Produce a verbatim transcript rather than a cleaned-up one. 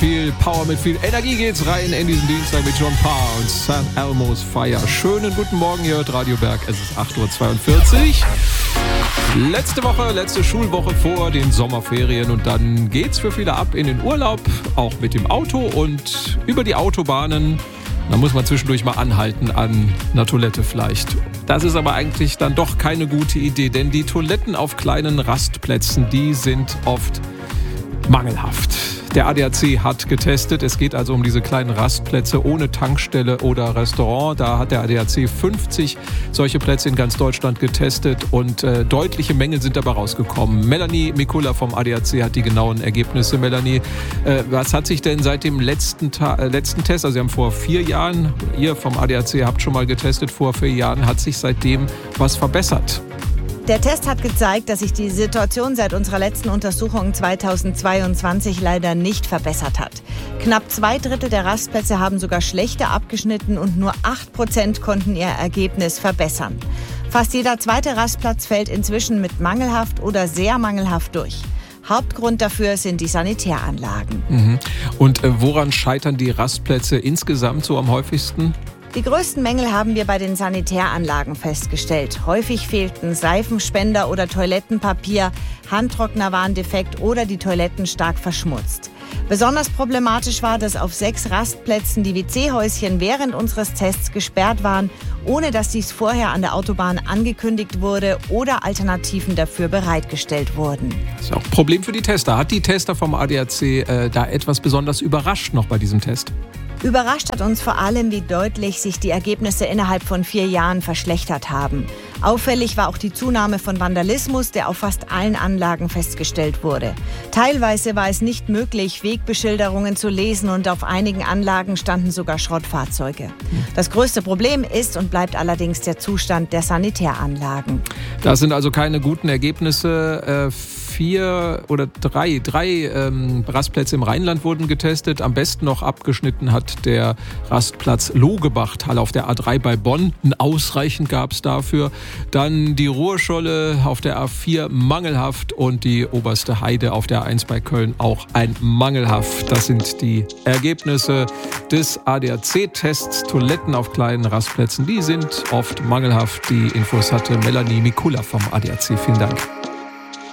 viel Power, mit viel Energie geht's rein in diesen Dienstag mit John Parr und San Elmo's Fire. Schönen guten Morgen, ihr hört Radio Berg. Es ist acht Uhr zweiundvierzig. Letzte Woche, letzte Schulwoche vor den Sommerferien und dann geht's für viele ab in den Urlaub, auch mit dem Auto und über die Autobahnen. Da muss man zwischendurch mal anhalten an einer Toilette vielleicht. Das ist aber eigentlich dann doch keine gute Idee, denn die Toiletten auf kleinen Rastplätzen, die sind oft mangelhaft. Der A D A C hat getestet, es geht also um diese kleinen Rastplätze ohne Tankstelle oder Restaurant. Da hat der A D A C fünfzig solche Plätze in ganz Deutschland getestet und äh, deutliche Mängel sind dabei rausgekommen. Melanie Mikula vom A D A C hat die genauen Ergebnisse. Melanie, äh, was hat sich denn seit dem letzten, Ta- äh, letzten Test, also Sie haben vor vier Jahren, ihr vom A D A C habt schon mal getestet, vor vier Jahren, hat sich seitdem was verbessert? Der Test hat gezeigt, dass sich die Situation seit unserer letzten Untersuchung zweitausendzweiundzwanzig leider nicht verbessert hat. Knapp zwei Drittel der Rastplätze haben sogar schlechter abgeschnitten und nur acht Prozent konnten ihr Ergebnis verbessern. Fast jeder zweite Rastplatz fällt inzwischen mit mangelhaft oder sehr mangelhaft durch. Hauptgrund dafür sind die Sanitäranlagen. Mhm. Und äh, woran scheitern die Rastplätze insgesamt so am häufigsten? Die größten Mängel haben wir bei den Sanitäranlagen festgestellt. Häufig fehlten Seifenspender oder Toilettenpapier, Handtrockner waren defekt oder die Toiletten stark verschmutzt. Besonders problematisch war, dass auf sechs Rastplätzen die W C-Häuschen während unseres Tests gesperrt waren, ohne dass dies vorher an der Autobahn angekündigt wurde oder Alternativen dafür bereitgestellt wurden. Das ist auch ein Problem für die Tester. Hat die Tester vom A D A C äh, da etwas besonders überrascht noch bei diesem Test? Überrascht hat uns vor allem, wie deutlich sich die Ergebnisse innerhalb von vier Jahren verschlechtert haben. Auffällig war auch die Zunahme von Vandalismus, der auf fast allen Anlagen festgestellt wurde. Teilweise war es nicht möglich, Wegbeschilderungen zu lesen und auf einigen Anlagen standen sogar Schrottfahrzeuge. Das größte Problem ist und bleibt allerdings der Zustand der Sanitäranlagen. Das sind also keine guten Ergebnisse. Vier oder drei, drei ähm, Rastplätze im Rheinland wurden getestet. Am besten noch abgeschnitten hat der Rastplatz Logebachtal auf der A drei bei Bonn. Ausreichend gab es dafür. Dann die Ruhrscholle auf der A vier mangelhaft und die Oberste Heide auf der A eins bei Köln auch ein mangelhaft. Das sind die Ergebnisse des A D A C-Tests. Toiletten auf kleinen Rastplätzen, die sind oft mangelhaft. Die Infos hatte Melanie Mikula vom A D A C. Vielen Dank.